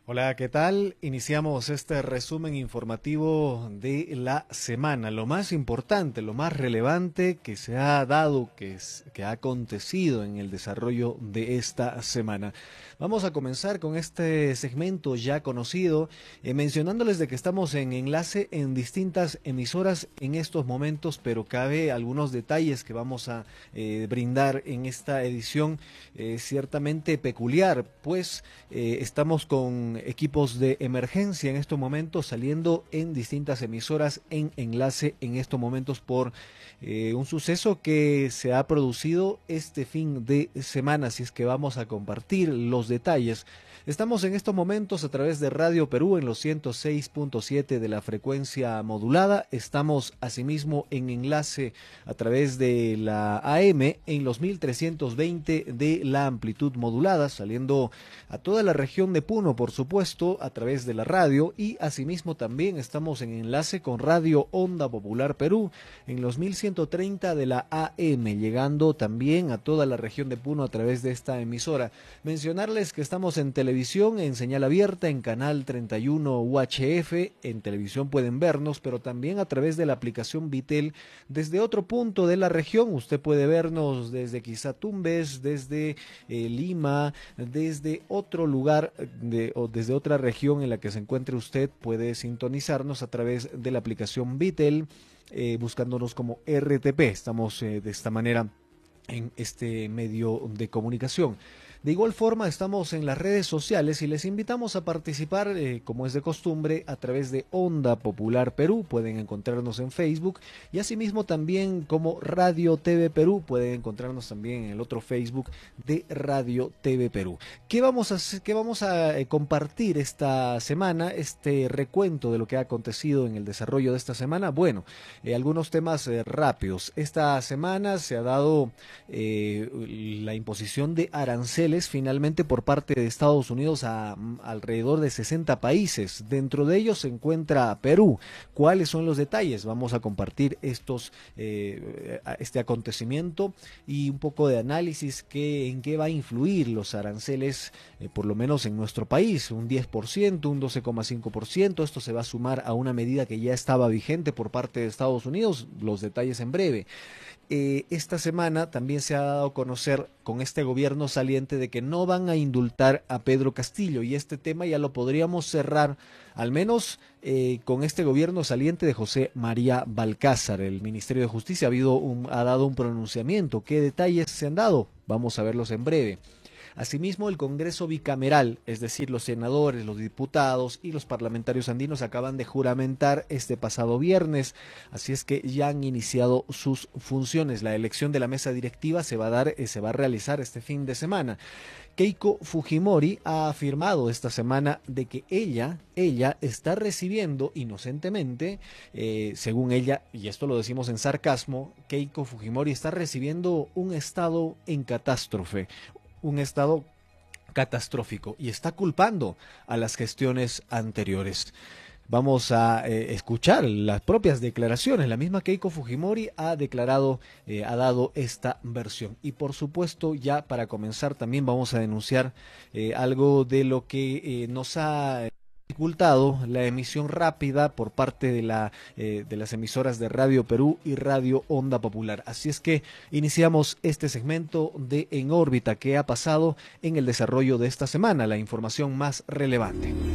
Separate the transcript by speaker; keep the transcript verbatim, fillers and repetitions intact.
Speaker 1: Hola, ¿qué tal? Iniciamos este resumen informativo de la semana. Lo más importante, lo más relevante que se ha dado, que, es, que ha acontecido en el desarrollo de esta semana. Vamos a comenzar con este segmento ya conocido, eh, mencionándoles de que estamos en enlace en distintas emisoras en estos momentos, pero cabe algunos detalles que vamos a eh, brindar en esta edición eh, ciertamente peculiar, pues eh, estamos con equipos de emergencia en estos momentos saliendo en distintas emisoras en enlace en estos momentos por eh, un suceso que se ha producido este fin de semana, así es que vamos a compartir los detalles. Estamos en estos momentos a través de Radio Perú en los ciento seis punto siete de la frecuencia modulada. Estamos asimismo en enlace a través de la A M en los mil trescientos veinte de la amplitud modulada, saliendo a toda la región de Puno, por supuesto, a través de la radio. Y asimismo también estamos en enlace con Radio Onda Popular Perú en los mil ciento treinta de la A M, llegando también a toda la región de Puno a través de esta emisora. Mencionarles que estamos en televisión, en señal abierta, en canal treinta y uno U H F, en televisión pueden vernos, pero también a través de la aplicación Vitel desde otro punto de la región. Usted puede vernos desde quizá Tumbes, desde eh, Lima, desde otro lugar de, o desde otra región en la que se encuentre usted, puede sintonizarnos a través de la aplicación Vitel, eh, buscándonos como R T P. Estamos eh, de esta manera en este medio de comunicación. De igual forma estamos en las redes sociales y les invitamos a participar, eh, como es de costumbre, a través de Onda Popular Perú. Pueden encontrarnos en Facebook y asimismo también como Radio T V Perú. Pueden encontrarnos también en el otro Facebook de Radio T V Perú. ¿Qué vamos a hacer, qué vamos a eh, compartir esta semana? Este recuento de lo que ha acontecido en el desarrollo de esta semana. Bueno, eh, algunos temas eh, rápidos. Esta semana se ha dado eh, la imposición de aranceles finalmente por parte de Estados Unidos a, a alrededor de sesenta países. Dentro de ellos se encuentra Perú. ¿Cuáles son los detalles? Vamos a compartir estos eh, este acontecimiento y un poco de análisis que, en qué va a influir los aranceles, eh, por lo menos en nuestro país, un diez por ciento, un doce coma cinco por ciento. Esto se va a sumar a una medida que ya estaba vigente por parte de Estados Unidos. Los detalles en breve. Eh, esta semana también se ha dado a conocer con este gobierno saliente de que no van a indultar a Pedro Castillo, y este tema ya lo podríamos cerrar al menos eh, con este gobierno saliente de José María Balcázar. El Ministerio de Justicia ha, habido un, ha dado un pronunciamiento. ¿Qué detalles se han dado? Vamos a verlos en breve. Asimismo, el Congreso bicameral, es decir, los senadores, los diputados y los parlamentarios andinos acaban de juramentar este pasado viernes, así es que ya han iniciado sus funciones. La elección de la mesa directiva se va a dar, eh, se va a realizar este fin de semana. Keiko Fujimori ha afirmado esta semana de que ella, ella está recibiendo inocentemente, eh, según ella, y esto lo decimos en sarcasmo, Keiko Fujimori está recibiendo un estado en catástrofe, un estado catastrófico, y está culpando a las gestiones anteriores. Vamos a eh, escuchar las propias declaraciones. La misma Keiko Fujimori ha declarado, eh, ha dado esta versión. Y por supuesto, ya para comenzar también vamos a denunciar eh, algo de lo que eh, nos ha dificultado la emisión rápida por parte de, la, eh, de las emisoras de Radio Perú y Radio Onda Popular. Así es que iniciamos este segmento de En órbita, que ha pasado en el desarrollo de esta semana, la información más relevante.